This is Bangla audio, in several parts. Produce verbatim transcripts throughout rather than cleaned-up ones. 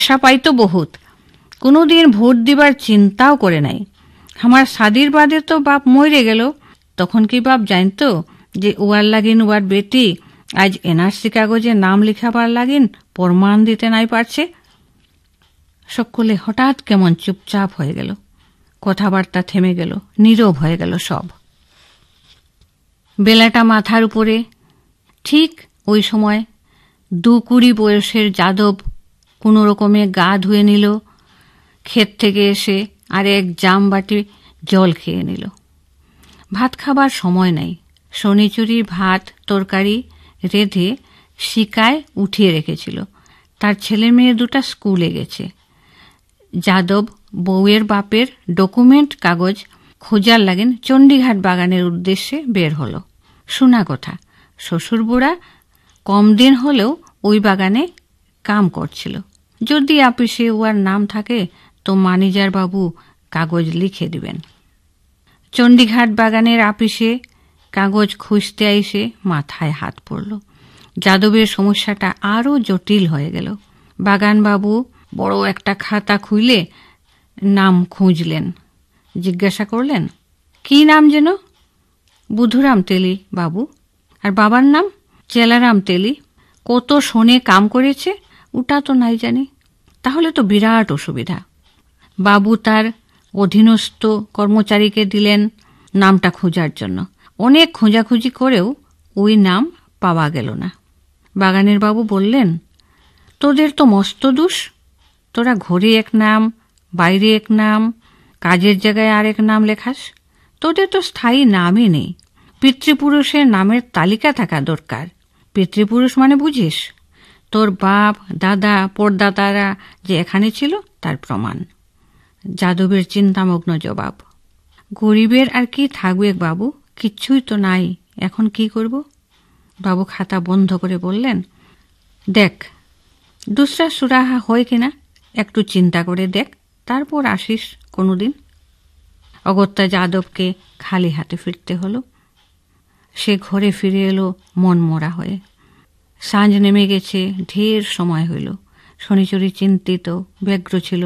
আশা পাইতো বহুত, কোনোদিন ভোট দিবার চিন্তাও করে নাই। আমার শাদির বাদে তো বাপ মরে গেল, তখন কি বাপ জানতো যে উয়ার লাগিন উয়ার বেটি আজ এনআরসি কাগজে নাম লিখাবার লাগিন প্রমাণ দিতে নাই পারছে। সকলে হঠাৎ কেমন চুপচাপ হয়ে গেল, কথাবার্তা থেমে গেল, নীরব হয়ে গেল সব। বেলাটা মাথার উপরে। ঠিক ওই সময় দু কুড়ি বয়সের যাদব কোনো রকমে গা ধুয়ে নিল, ক্ষেত থেকে এসে আর এক জাম বাটি জল খেয়ে নিল। ভাত খাবার সময় নাই। শনিচুরির ভাত তরকারি রেঁধে শিকায় উঠিয়ে রেখেছিল। তার ছেলে মেয়ে দুটা স্কুলে গেছে। যাদব বউয়ের বাপের ডকুমেন্ট কাগজ খোঁজার লাগেন চণ্ডীঘাট বাগানের উদ্দেশ্যে বের হলো। শোনা কথা, শ্বশুর বুড়া কম দিন হলেও ওই বাগানে কাম করছিল। যদি আপিসে ওয়ার নাম থাকে তো ম্যানেজার বাবু কাগজ লিখে দিবেন। চণ্ডীঘাট বাগানের আপিসে কাগজ খুঁজতে আইসে মাথায় হাত পড়ল। যাদবের সমস্যাটা আরও জটিল হয়ে গেল। বাগানবাবু বড় একটা খাতা খুইলে নাম খুঁজলেন। জিজ্ঞাসা করলেন, কি নাম যেন? বুধুরাম তেলি বাবু। আর বাবার নাম? চেলারাম তেলি। কত শোনে কাম করেছে ওটা তো নাই জানি। তাহলে তো বিরাট অসুবিধা। বাবু তার অধীনস্থ কর্মচারীকে দিলেন নামটা খোঁজার জন্য। অনেক খোঁজাখুঁজি করেও ওই নাম পাওয়া গেল না। বাগানের বাবু বললেন, তোদের তো মস্ত দোষ, তোরা ঘরে এক নাম, বাইরে এক নাম, কাজের জায়গায় আরেক নাম লেখাস। তোদের তো স্থায়ী নামই নেই। পিতৃপুরুষের নামের তালিকা থাকা দরকার। পিতৃপুরুষ মানে বুঝিস? তোর বাপ দাদা পরদাদারা যে এখানে ছিল তার প্রমাণ। যাদবের চিন্তামগ্ন জবাব, গরিবের আর কি থাকবে বাবু, কিচ্ছুই তো নাই, এখন কি করব? বাবু খাতা বন্ধ করে বললেন, দেখ দুসরা সুরাহা হয় কিনা একটু চিন্তা করে দেখ, তারপর আসিস কোনোদিন। অগত্যা যাদবকে খালি হাতে ফিরতে হলো। সে ঘরে ফিরে এলো মন মরা হয়ে। সাঁঝ নেমে গেছে, ঢের সময় হইল। শনিচুরি চিন্তিত ব্যগ্র ছিল।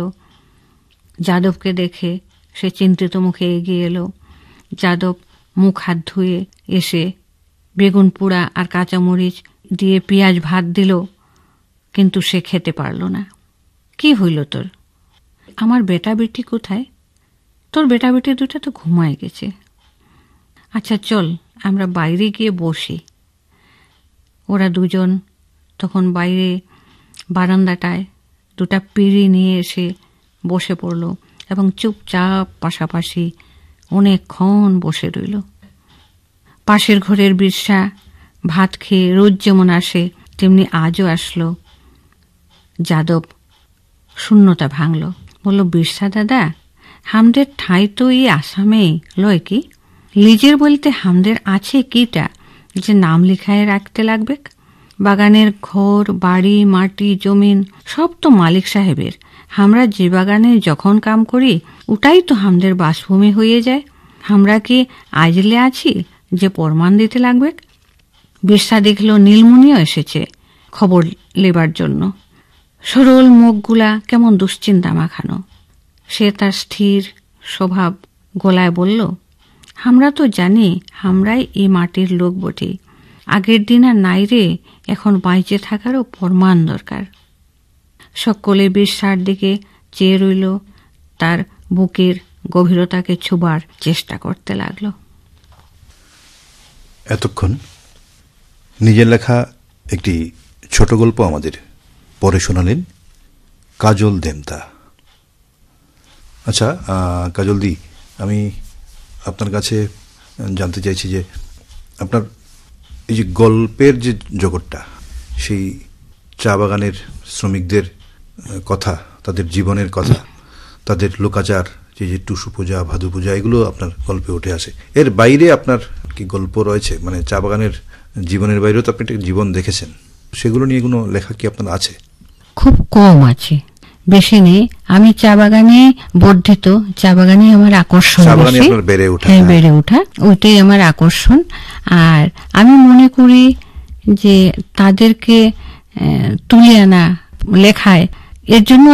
যাদবকে দেখে সে চিন্তিত মুখে এগিয়ে এলো। যাদব মুখ হাত ধুয়ে এসে বেগুন পোড়া আর কাঁচামরিচ দিয়ে পেঁয়াজ ভাত দিল, কিন্তু সে খেতে পারল না। কি হইল তোর? আমার বেটা বেটি কোথায়? তোর বেটা বেটি দুটা তো ঘুমায় গেছে। আচ্ছা চল আমরা বাইরে গিয়ে বসি। ওরা দুজন তখন বাইরে বারান্দাটায় দুটা পিঁড়ি নিয়ে এসে বসে পড়ল এবং চুপচাপ পাশাপাশি অনেকক্ষণ বসে রইল। পাশের ঘরের বিরসা ভাত খেয়ে রোজ যেমন আসে তেমনি আজও আসলো। যাদব শূন্যতা ভাঙল, বলল, বিরসা দাদা, হামদের ঠাঁই তো এই আসামেই লয় কি? লিজের বলতে হামদের আছে কিটা যে নাম লিখায় রাখতে লাগবে? বাগানের ঘর বাড়ি মাটি জমিন সব তো মালিক সাহেবের। আমরা যে বাগানে যখন কাম করি ওটাই তো হামদের বাসভূমি হয়ে যায়। আমরা কি আজলে আছি যে প্রমাণ দিতে লাগবে? বিরসা দেখল নীলমণিও এসেছে খবর লেবার জন্য। সরল মুখগুলা কেমন দুশ্চিন্তা মাখানো। সে তার স্থির স্বভাব গলায় বলল, আমরা তো জানি আমরাই এই মাটির লোক বটে। আগের দিন আর নাই রে, এখন বাইচে থাকারও প্রমাণ দরকার। সকলে বিরসার দিকে চেয়ে রইল, তার বুকের গভীরতাকে ছোবার চেষ্টা করতে লাগলো। এতক্ষণ নিজের লেখা একটি ছোট গল্প আমাদের পড়ে শোনালেন কাজল দেমতা। আচ্ছা কাজল দি, আমি আপনার কাছে জানতে চাইছি যে আপনার এই যে গল্পের যে জগৎটা, সেই চা বাগানের শ্রমিকদের কথা, তাদের জীবনের কথা, তাদের লোকাচার, যে যে টুসু পূজা ভাদু পূজা, এগুলো আপনার গল্পে উঠে আসে। এর বাইরে আপনার কি গল্প রয়েছে? মানে চা বাগানের জীবনের বাইরেও তো আপনি একটা জীবন দেখেছেন, সেগুলো নিয়ে কোনো লেখা কি আপনার আছে? খুব কম আছে, বেশি নেই। আমি চা বাগানে বর্ধিত, চা বাগানে আমার আকর্ষণ, বেড়ে ওঠা, হ্যাঁ বেড়ে ওঠা, ওইটাই আমার আকর্ষণ। আর আমি মনে করি যে তাদেরকে তুলে আনা লেখায় এর জন্য